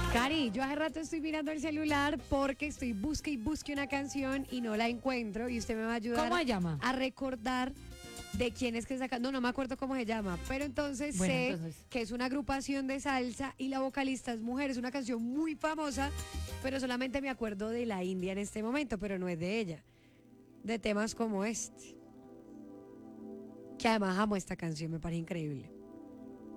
Cari, yo hace rato estoy mirando el celular porque estoy busque y busque una canción y no la encuentro y usted me va a ayudar. ¿Cómo se llama? A recordar de quién es que saca. No me acuerdo cómo se llama, pero entonces Bueno, sé entonces. que es una agrupación de salsa y la vocalista es mujer. Es una canción muy famosa, pero solamente me acuerdo de la India en este momento, pero no es de ella. De temas como este. Que además amo esta canción, me parece increíble.